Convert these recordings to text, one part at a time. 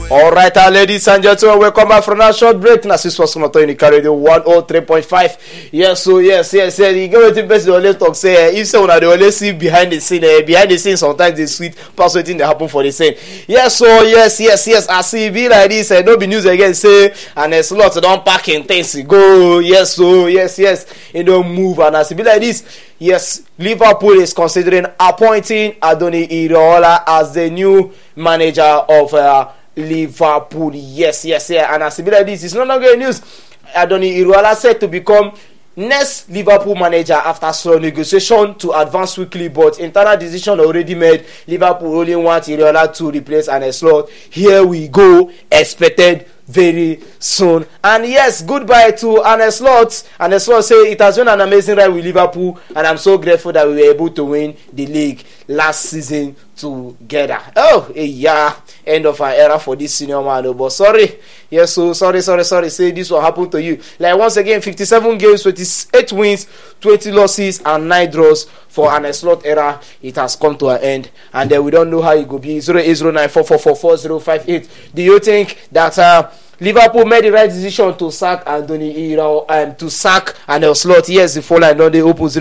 All right, ladies and gentlemen, welcome back from that short break. Now, this was not only carry the 103.5. Yes, so yes. You go to the best. Always talk say if someone they always see behind the scene, sometimes they sweet pass wetin dey happen for the scene. Yes, so yes. I see be like this. No be news again. Say and a slot don't pack in things go. Yes, so yes. It don't move and as it be like this. Yes, Liverpool is considering appointing Adoni Iraola as the new manager of Liverpool. Yes. And as it be like this, it's no longer news. Adoni Iraola said to become next Liverpool manager after slow negotiation to advance quickly, but internal decision already made. Liverpool only want Iraola to replace Arne Slot. Here we go, expected very soon. And yes, goodbye to Arne Slot. Arne Slot say it has been an amazing ride with Liverpool, and I'm so grateful that we were able to win the league last season together. End of an era for this senior man. But sorry. Yes, so sorry. Say this will happen to you. Like once again, 57 games, 28 wins, 20 losses, and 9 draws for an Slot era. It has come to an end, and then we don't know how it will be. 08094444058. Do you think that Liverpool made the right decision to sack Adoni Iraola and to sack Arne Slot? Yes, the phone line on the open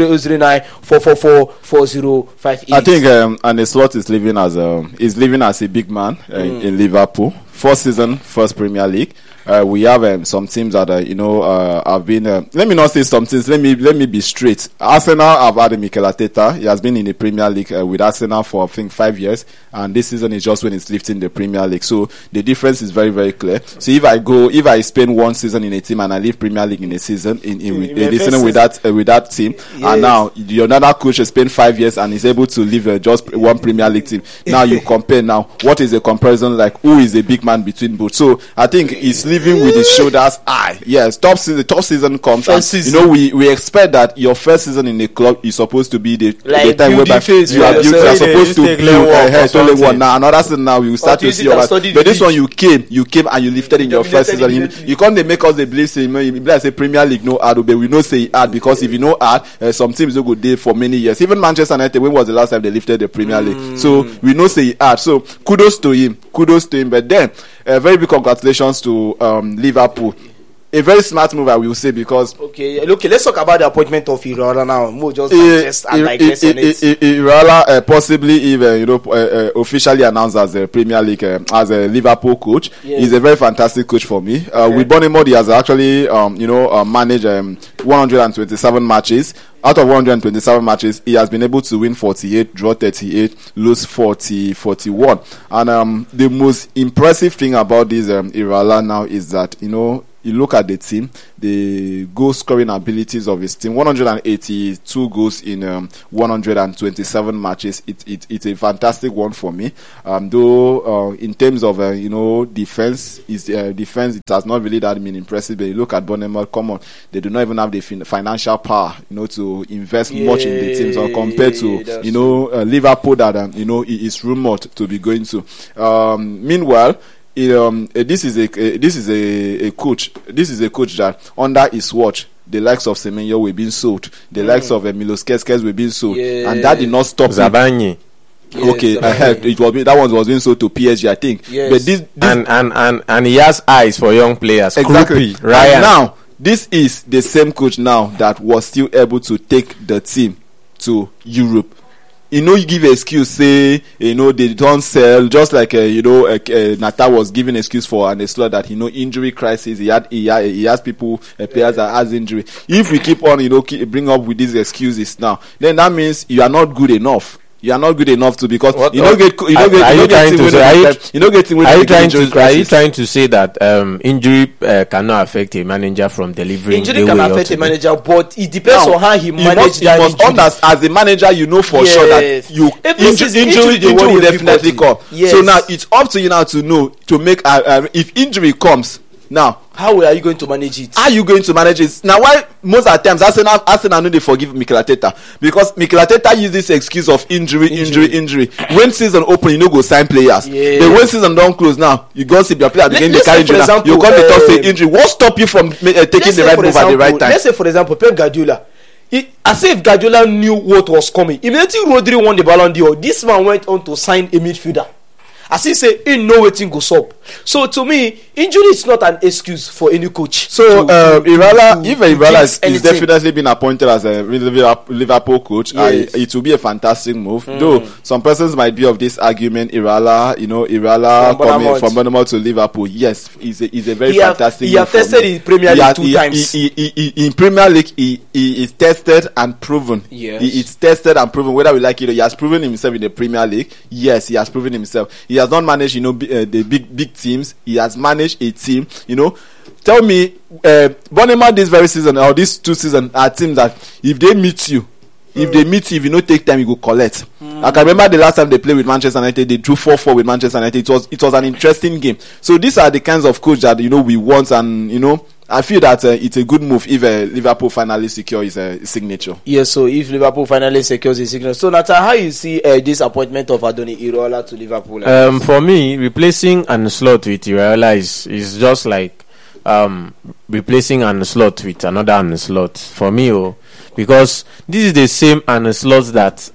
009444058. I think Arne Slot is living as a big man in Liverpool. First season, first Premier League. We have some teams that have been. Let me not say some teams. Let me be straight. Arsenal have had Mikel Arteta. He has been in the Premier League with Arsenal for I think 5 years, and this season is just when he's lifting the Premier League. So the difference is very, very clear. So if I spend one season in a team and I leave Premier League in a season with that team, and now the another coach has spent 5 years and is able to leave just one Premier League team. Now you compare. Now what is the comparison like? Who is a big man between both? So I think it's living with his shoulders high. Yes, top season comes. And, we expect that your first season in the club is supposed to be the time whereby you are supposed to build only one. Now another season now you start to see your but this one you came and you lifted in your first season. You can't make us the believe say like say Premier League no hard, but we know say hard because if you know hard, some teams don't go there for many years. Even Manchester United, when was the last time they lifted the Premier League? So we know say hard. So kudos to him. But then very big congratulations to Liverpool. A very smart move, I will say, because okay, let's talk about the appointment of Iraola now. More just digress on it. Iraola possibly even officially announced as a Premier League as a Liverpool coach. He's a very fantastic coach for me. With Bournemouth, he has actually managed 127 matches. Out of 127 matches, he has been able to win 48, draw 38, lose 41. And the most impressive thing about this Iraola now is that you look at the team, the goal scoring abilities of his team. 182 goals in 127 matches. It's a fantastic one for me. Though in terms of defense, defense it has not really that been impressive. But you look at Bournemouth, come on, they do not even have the financial power, to invest much in the teams, or compared to Liverpool that is rumored to be going to. Meanwhile, this is a coach. This is a coach that under his watch, the likes of Semenyo were being sold. The likes of Milos Keskes were being sold, and that did not stop Zabanye. It was that one was being sold to PSG, I think. Yes. But this and he has eyes for young players. Exactly. Krupi, Ryan. And now this is the same coach now that was still able to take the team to Europe. You give an excuse, say, they don't sell, just like, Nata was giving excuse for Arne Slot that, injury crisis, he has people, players that has injury. If we keep on, bring up with these excuses now, then that means you are not good enough. You are not good enough to, because are you trying to say that injury cannot affect a manager from delivering? Injury can affect a manager, but it depends on how he manages that injury. As a manager, for sure that injury will definitely come. Yes. So now it's up to you now to know to make if injury comes now. How are you going to manage it? How are you going to manage it? Now, why most of the times Arsenal know they forgive Mikel Arteta, because Mikel Arteta use this excuse of injury. When season open, go sign players. But when season don't close, now you go see your player begin to carry injury. You come to talk say injury. What stop you from taking the right move at the right time? Let's say, for example, Pep Guardiola. As if Guardiola knew what was coming. Immediately Rodri won the Ballon d'Or, this man went on to sign a midfielder. As he say, he know wetin go sup. So to me, injury is not an excuse for any coach. So Irala, if Irala is anything. definitely been appointed as a Liverpool coach, Yes. it will be a fantastic move. Though some persons might be of this argument, Irala From coming Bournemouth. from Bournemouth to Liverpool, yes, is a very He fantastic. he have move for tested me. in Premier League two times. In Premier League, he is tested and proven. Yes. He is tested and proven. Whether we like it, he has proven himself in the Premier League. Yes, he has proven himself. He has not managed, the big teams. He has managed a team. Tell me, Bournemouth this very season or these 2 seasons are teams that if they meet you, if you don't take time, you go collect. I can remember the last time they played with Manchester United, they drew 4-4 with Manchester United. It was an interesting game. So these are the kinds of coach that we want, and I feel that it's a good move if Liverpool finally secure his signature. Yes, so if Liverpool finally secures his signature. So Nathan, how you see this appointment of Adoni Iraola to Liverpool? For me, replacing Arne Slot with Iraola is just like replacing Arne Slot with another Arne Slot for me, because this is the same Arne Slot that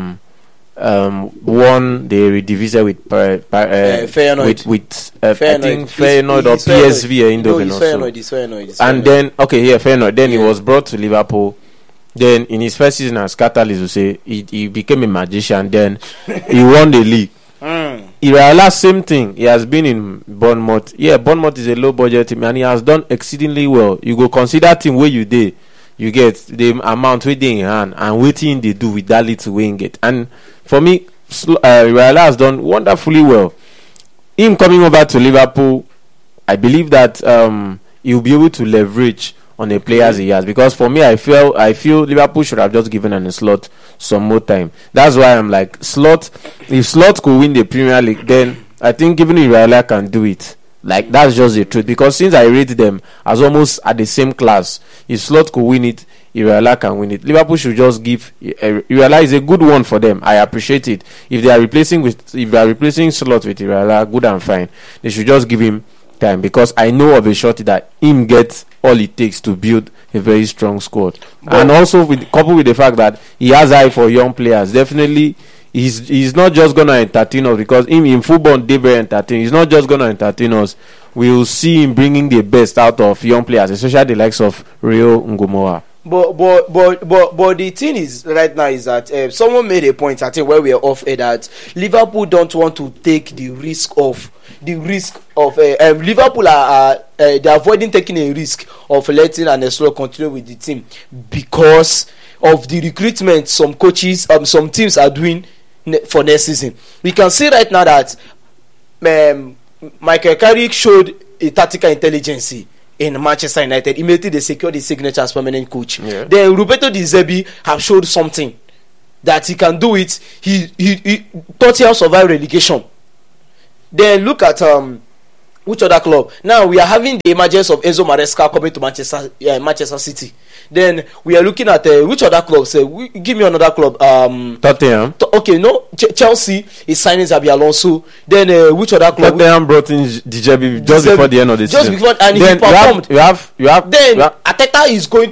won the Eredivisie with Feyenoord. with I think Feyenoord or PSV Eindhoven also. And then Feyenoord. Then he was brought to Liverpool. Then in his first season as catalyst, we say he became a magician. Then he won the league. Iraola, same thing. He has been in Bournemouth. Yeah, Bournemouth is a low budget team and he has done exceedingly well. You go consider team where you did. You get the amount we they in hand and waiting they do with that little way get. And for me, Iraola has done wonderfully well. Him coming over to Liverpool, I believe that he'll be able to leverage on the players he has, because for me I feel Liverpool should have just given Arne Slot some more time. That's why I'm like, Slot, if Slot could win the Premier League, then I think even Iraola can do it. Like, that's just the truth, because since I rate them as almost at the same class, if Slot could win it, Iraola can win it. Liverpool should just give Iraola is a good one for them. I appreciate it. If they are replacing Slot with Iraola, good and fine. They should just give him time, because I know of a shorty that him gets all it takes to build a very strong squad. And also coupled with the fact that he has eye for young players, definitely he's not just gonna entertain us, because him in football they very entertaining. He's not just gonna entertain us. We'll see him bringing the best out of young players, especially the likes of Rio Ngumoa. But the thing is right now is that someone made a point, I think, where we are off air, that Liverpool don't want to take the risk of Liverpool are they're avoiding taking a risk of letting Arne Slot continue with the team because of the recruitment some coaches some teams are doing for next season. We can see right now that Michael Carrick showed a tactical intelligence in Manchester United. Immediately they secured his signature as permanent coach. Yeah. Then Roberto Di Zerbi have showed something that he can do it. He Tottenham survived relegation. Then look at which other club? Now we are having the emergence of Enzo Maresca coming to Manchester City. Then we are looking at which other clubs? Give me another club. Tottenham. Chelsea is signing Xabi Alonso. Then which other club? Tottenham brought in Dijebi just before the end of the season. Just before, and then he performed. You have. Then Arteta is going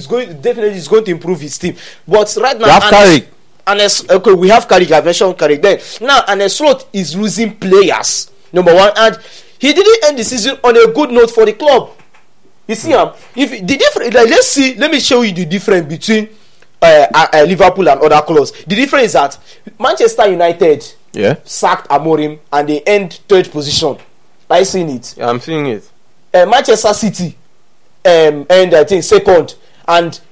to improve his team. But right now, you have Carrick. We have Carrick. I mentioned Carrick. Then now Arne Slot is losing players. Number one, and he didn't end the season on a good note for the club. You see, if the difference, let me show you the difference between Liverpool and other clubs. The difference is that Manchester United sacked Amorim and they end third position. Are you seeing it? Yeah, I'm seeing it. Manchester City end I think second, and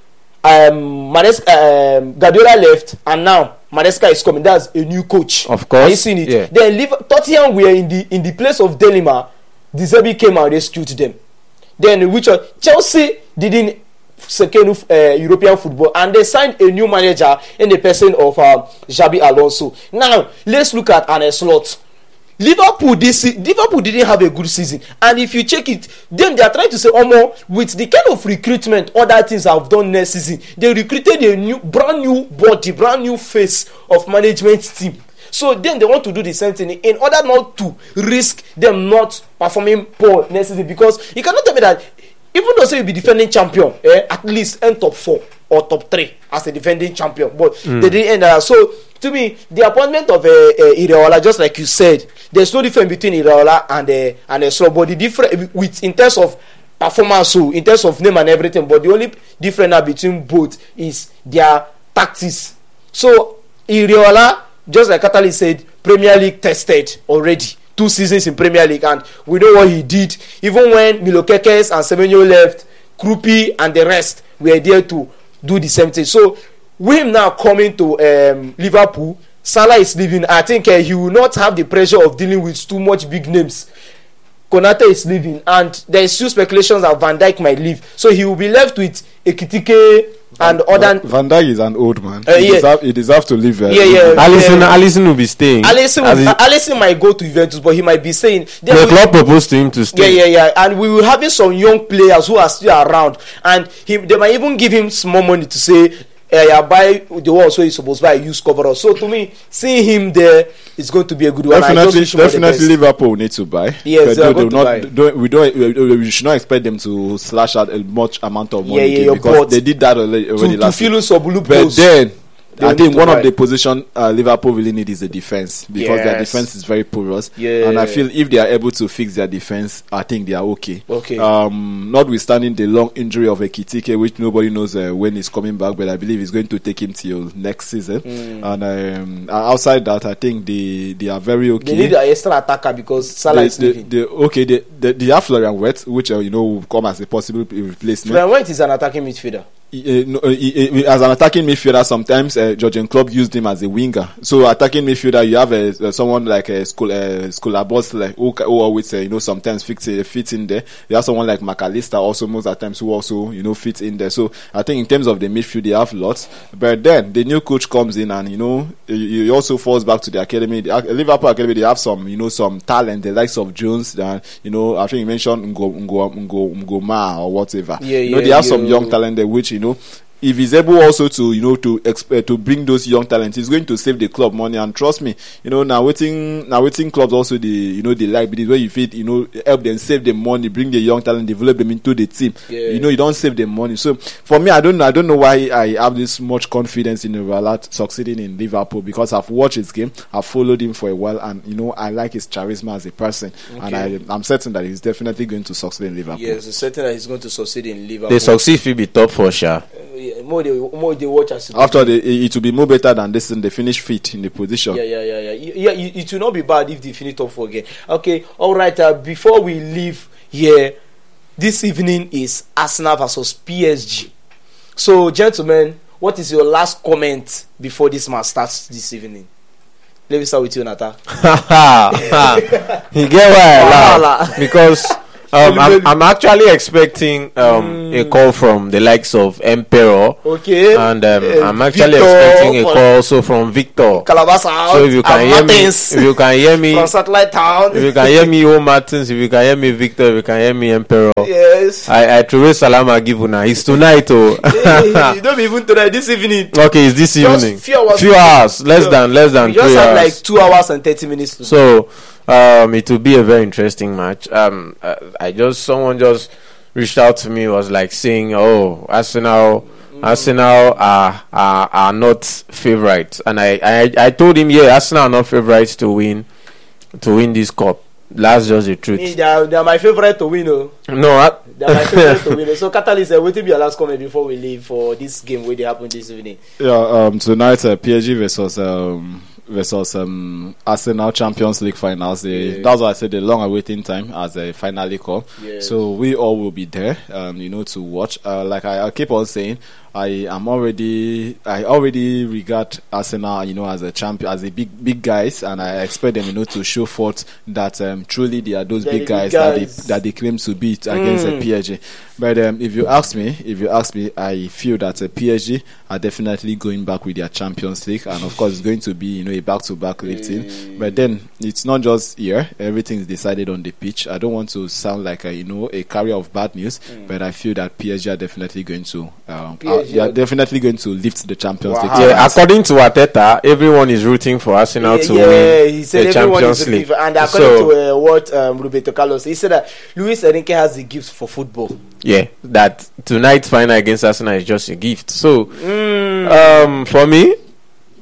Guardiola left, and now Maresca is coming. That's a new coach. Of course. Are you seeing it? Yeah. Then Tottenham were in the place of Delima. De Zerbi came and rescued them. Then Chelsea didn't secure European football, and they signed a new manager in the person of Xabi Alonso. Now let's look at Arne Slot. Liverpool didn't have a good season, and if you check it, then they are trying to say, with the kind of recruitment other teams have done next season, they recruited a brand new body, brand new face of management team. So then they want to do the same thing in order not to risk them not performing poor next season, because you cannot tell me that even though you'll be defending champion, at least end top 4 or top 3 as a defending champion, but they didn't end that. So to me, the appointment of Iraola, just like you said, there's no difference between Iraola and Slot, but the difference with in terms of performance, so in terms of name and everything, but the only difference now between both is their tactics. So Iraola, just like Katali said, Premier League tested already. 2 seasons in Premier League, and we know what he did. Even when Milo Kekes and Semenyo left, Krupi and the rest were there to do the same thing. So with him now coming to Liverpool, Salah is leaving. I think he will not have the pressure of dealing with too much big names. Konate is leaving, and there is still speculations that Van Dijk might leave. So he will be left with Ekitike and other. Van Dijk is an old man. He deserves to leave. Alisson will be staying. Alisson might go to Juventus, but he might be saying the club proposed to him to stay. Yeah. And we will have some young players who are still around, and they might even give him small money to say, buy the one so he's supposed to buy a used cover. So to me, seeing him there is going to be a good one. Definitely Liverpool need to buy. Yes, we should not expect them to slash out a much amount of money because they did that already last year. But then I think one of the position Liverpool really need is the defense, because their defense is very porous. And I feel if they are able to fix their defense, I think they are okay. Notwithstanding the long injury of Ekitike, which nobody knows when he's coming back, but I believe he's going to take him till next season. And outside that, I think they are very okay. They need an extra attacker because Salah is leaving. They have Florian Wirtz, which will come as a possible replacement. Florian Wirtz is an attacking midfielder. As an attacking midfielder, sometimes Jurgen Klopp used him as a winger. So attacking midfielder, you have someone like Skolabos, who always sometimes fits in there. You have someone like McAllister also most of the times who also fits in there. So I think in terms of the midfield, they have lots. But then the new coach comes in, and he also falls back to the academy. The Liverpool academy, they have some talent, the likes of Jones. I think you mentioned Ngoma or whatever. They have some young talent there, which if he's able also to bring those young talents, he's going to save the club money. And trust me, now waiting clubs also they like it, where you fit help them save the money, bring the young talent, develop them into the team. You don't save the money. So for me, I don't know why I have this much confidence in Iraola succeeding in Liverpool, because I've watched his game, I've followed him for a while, and I like his charisma as a person, and I'm certain that he's definitely going to succeed in Liverpool. Yes, it's certain that he's going to succeed in Liverpool. They succeed if he be top for sure. More they watch us. After it will be more better than this, and they finish fit in the position. It will not be bad if they finish top 4 again. Okay, all right. Before we leave here, this evening is Arsenal versus PSG. So, gentlemen, what is your last comment before this match starts this evening? Let me start with you, Nata. You get why I laugh, because I'm actually expecting a call from the likes of Emperor. Okay. And I'm actually expecting a call also from Victor. Calabasa. So if you can hear me, from Satellite Town. If you can hear me, O Martins. If you can hear me, Victor. If you can hear me, Emperor. Yes. I truly salama give you now. It's tonight, oh. You don't even tonight. This evening. Okay, it's this evening. Few hours. Less than 3 hours. We just have like 2 hours and 30 minutes. So. It will be a very interesting match. Someone just reached out to me, was like saying, "Oh, Arsenal are not favorites," and I told him, "Yeah, Arsenal are not favorites to win this cup." That's just the truth. They are my favorite to win. No, they are my favorite to win. So, Catalyst, what will be your last comment before we leave for this game where they happen this evening? Yeah, tonight PSG versus Arsenal Champions League finals. That's why I said the long awaiting time as a finally come. So we all will be there, to watch. Like I keep on saying, I already regard Arsenal, as a champion, as a big guys, and I expect them, to show forth that truly they are those big guys that they claim to beat against PSG. But if you ask me, I feel that PSG are definitely going back with their Champions League, and of course it's going to be a back-to-back lifting. But then it's not just here; everything is decided on the pitch. I don't want to sound like a carrier of bad news, but I feel that PSG are definitely going to lift the Champions League. Yeah, according to Arteta, everyone is rooting for Arsenal to win he said the Champions League. And according to what Roberto Carlos, he said that Luis Enrique has the gift for football. Yeah, that tonight's final against Arsenal is just a gift. So, for me,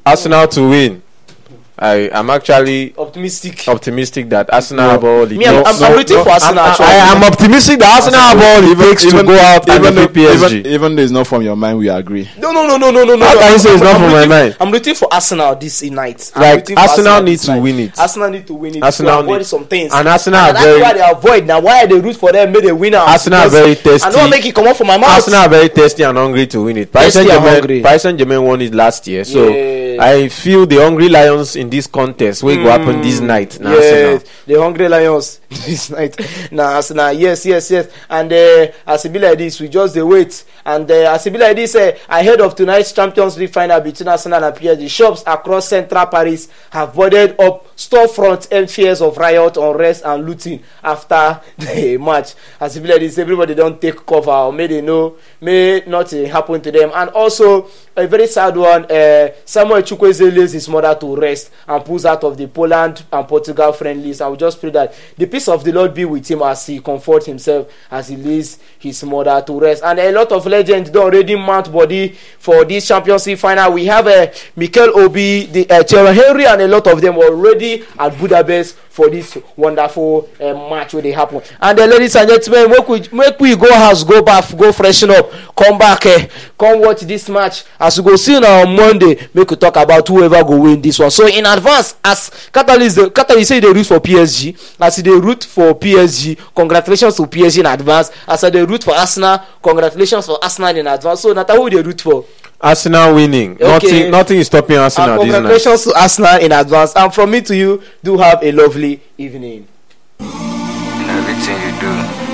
Arsenal to win. I'm actually optimistic that Arsenal have all the. I'm rooting for Arsenal. I'm optimistic that Arsenal have all it takes to go out and defeat PSG. Even though it's not from your mind, we agree. No. How can you say it's not from my mind? I'm rooting for Arsenal this night. Like Arsenal need to win it. Arsenal need to win it. Arsenal avoid some things. And Arsenal are that's why they avoid. Now why they root for them? Make the winner. Arsenal are very thirsty. I don't make it come out from my mouth. Arsenal are very thirsty and hungry to win it. Paris Saint-Germain won it last year, so I feel the Hungry Lions in this contest will go happen this night. Yes, the Hungry Lions this night. Now, Arsenal, yes. And as it be like this, we just wait. And as it be like this, ahead of tonight's Champions League final between Arsenal and PSG, shops across central Paris have boarded up storefronts and fears of riot, unrest, and looting after the match. As it be like this, everybody don't take cover, or may they know, may nothing happen to them. And also, a very sad one, Samuel Chukwueze lays his mother to rest and pulls out of the Poland and Portugal friendlies. I will just pray that the peace of the Lord be with him as he comforts himself as he lays his mother to rest. And a lot of legends don't already mount body for this Champions League final. We have Mikel Obi, Thierry Henry, and a lot of them already at Budapest for this wonderful match where they happen. And ladies and gentlemen, make we go house, go bath, go freshen up, come back, come watch this match. As we go see now on Monday, make we talk about whoever go win this one. So in advance, as Qatar say they root for PSG, as they root for PSG, congratulations to PSG in advance. As they root for Arsenal, congratulations for Arsenal in advance. So Nata, who they root for? Arsenal winning. Okay. Nothing is stopping Arsenal. Congratulations to Arsenal in advance. And from me to you, do have a lovely evening.